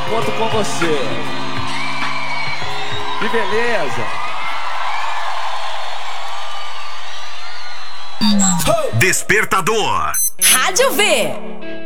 conto com você. Que beleza. Despertador. Rádio V.